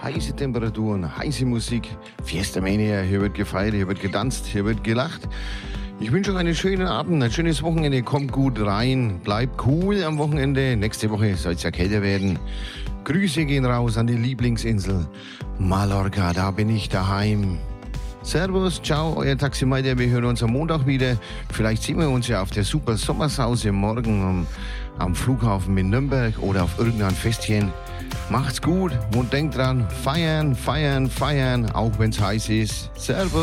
heiße Temperaturen, heiße Musik, Fiesta Mania, hier wird gefeiert, hier wird getanzt, hier wird gelacht. Ich wünsche euch einen schönen Abend, ein schönes Wochenende, kommt gut rein, bleibt cool am Wochenende, nächste Woche soll es ja kälter werden. Grüße gehen raus an die Lieblingsinsel Mallorca, da bin ich daheim. Servus, ciao, euer Taximeter, wir hören uns am Montag wieder. Vielleicht sehen wir uns ja auf der Super Sommersause morgen am Flughafen in Nürnberg oder auf irgendeinem Festchen. Macht's gut und denkt dran, feiern, feiern, feiern, auch wenn's heiß ist. Servus.